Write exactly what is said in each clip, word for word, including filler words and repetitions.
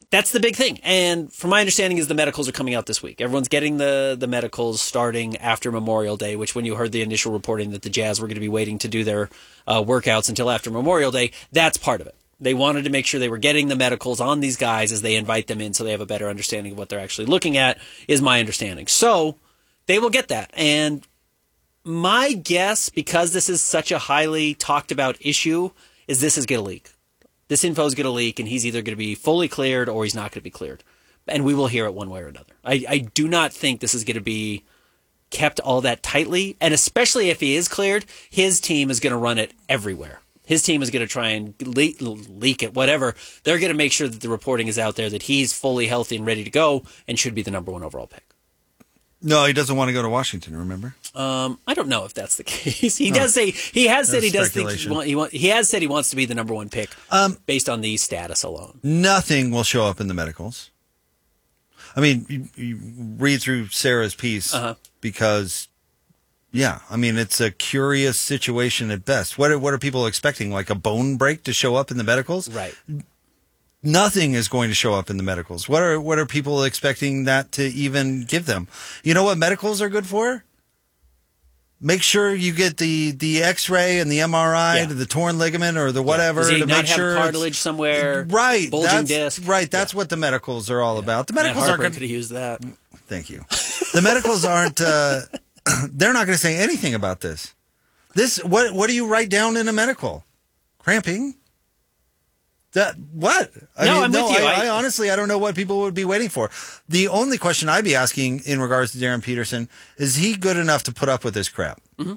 that's the big thing. And from my understanding is the medicals are coming out this week. Everyone's getting the, the medicals starting after Memorial Day, which when you heard the initial reporting that the Jazz were going to be waiting to do their uh, workouts until after Memorial Day, that's part of it. They wanted to make sure they were getting the medicals on these guys as they invite them in so they have a better understanding of what they're actually looking at, is my understanding. So they will get that. And my guess, because this is such a highly talked about issue, is this is going to leak. This info is going to leak, and he's either going to be fully cleared or he's not going to be cleared. And we will hear it one way or another. I, I do not think this is going to be kept all that tightly. And especially if he is cleared, his team is going to run it everywhere. His team is going to try and leak, leak it, whatever. They're going to make sure that the reporting is out there that he's fully healthy and ready to go and should be the number one overall pick. No, he doesn't want to go to Washington, remember? Um, I don't know if that's the case. He does say he has said he does think he, want, he, want, he has said he wants to be the number one pick um, based on the status alone. Nothing will show up in the medicals. I mean, you, you read through Sarah's piece uh-huh. because, yeah, I mean, it's a curious situation at best. What are, what are people expecting? Like a bone break to show up in the medicals? Right. Nothing is going to show up in the medicals. What are what are people expecting that to even give them? You know what medicals are good for? Make sure you get the, the X-ray and the M R I yeah. to the torn ligament or the whatever. Yeah. Does he to not make have sure cartilage somewhere? Right. Bulging that's, disc. Right. That's yeah. what the medicals are all yeah. about. The medicals Matt aren't going to use that. Thank you. The medicals aren't. Uh, they're not going to say anything about this. This. What? What do you write down in a medical? Cramping. That what? I no, mean, I'm no, with you. I, I, I honestly, I don't know what people would be waiting for. The only question I'd be asking in regards to Darren Peterson is he good enough to put up with this crap? Mm-hmm.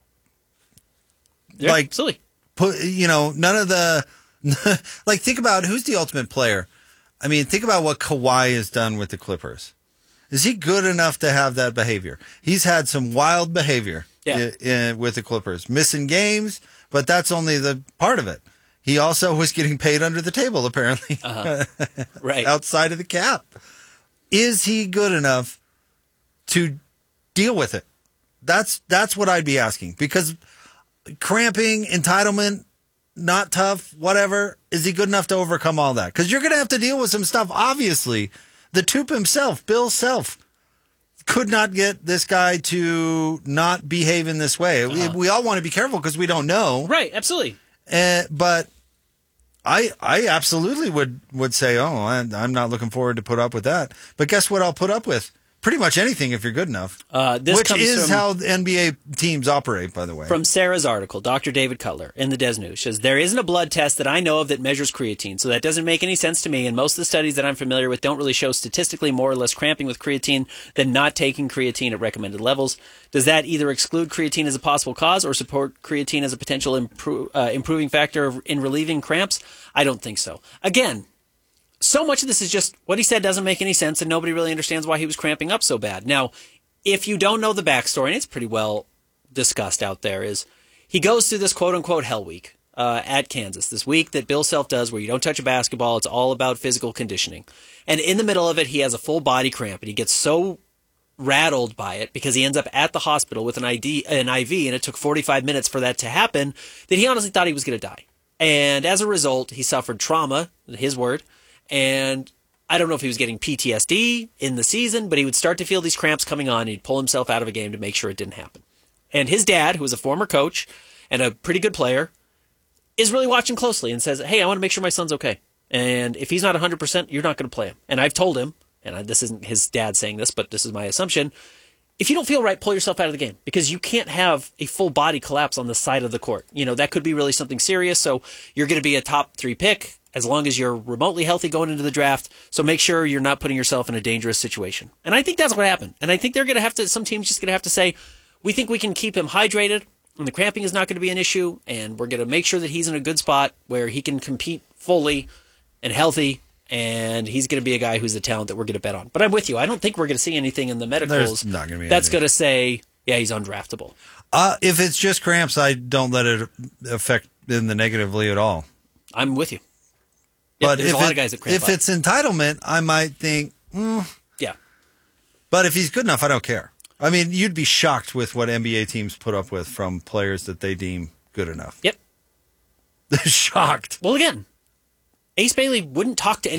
Yeah, like, silly. Put you know, none of the like. Think about who's the ultimate player. I mean, think about what Kawhi has done with the Clippers. Is he good enough to have that behavior? He's had some wild behavior yeah. in, in, with the Clippers, missing games, but that's only the part of it. He also was getting paid under the table, apparently, uh-huh. right outside of the cap. Is he good enough to deal with it? That's that's what I'd be asking. Because cramping, entitlement, not tough, whatever, is he good enough to overcome all that? Because you're going to have to deal with some stuff. Obviously, the Toop himself, Bill Self, could not get this guy to not behave in this way. Uh-huh. We, we all want to be careful because we don't know. Right, absolutely. Uh, but I I absolutely would, would say, oh, I, I'm not looking forward to put up with that. But guess what I'll put up with? Pretty much anything if you're good enough. Uh, this Which is from, how N B A teams operate, by the way. From Sarah's article, Doctor David Cutler in the Des News says, there isn't a blood test that I know of that measures creatine, so that doesn't make any sense to me, and most of the studies that I'm familiar with don't really show statistically more or less cramping with creatine than not taking creatine at recommended levels. Does that either exclude creatine as a possible cause or support creatine as a potential impro- uh, improving factor in relieving cramps? I don't think so. Again, so much of this is just what he said doesn't make any sense, and nobody really understands why he was cramping up so bad. Now, if you don't know the backstory, and it's pretty well discussed out there, is he goes through this quote-unquote hell week uh, at Kansas, this week that Bill Self does where you don't touch a basketball. It's all about physical conditioning. And in the middle of it, he has a full body cramp, and he gets so rattled by it because he ends up at the hospital with an, I D, an I V, and it took forty-five minutes for that to happen, that he honestly thought he was going to die. And as a result, he suffered trauma, his word, and I don't know if he was getting P T S D in the season, but he would start to feel these cramps coming on, and he'd pull himself out of a game to make sure it didn't happen. And his dad, who was a former coach and a pretty good player, is really watching closely and says, hey, I want to make sure my son's okay. And if he's not one hundred percent, you're not going to play him. And I've told him, and I, this isn't his dad saying this, but this is my assumption, if you don't feel right, pull yourself out of the game, because you can't have a full body collapse on the side of the court. You know, that could be really something serious. So you're going to be a top three pick as long as you're remotely healthy going into the draft. So make sure you're not putting yourself in a dangerous situation. And I think that's what happened. And I think they're going to have to, some teams just going to have to say, we think we can keep him hydrated and the cramping is not going to be an issue. And we're going to make sure that he's in a good spot where he can compete fully and healthy. And he's going to be a guy who's a talent that we're going to bet on. But I'm with you. I don't think we're going to see anything in the medicals not gonna be that's going to say, yeah, he's undraftable. Uh, if it's just cramps, I don't let it affect in the negatively at all. I'm with you. But yeah, there's if, a lot it, of guys that cramp if up. it's entitlement, I might think, mm. yeah. But if he's good enough, I don't care. I mean, you'd be shocked with what N B A teams put up with from players that they deem good enough. Yep. They're shocked. Well, again, Ace Bailey wouldn't talk to any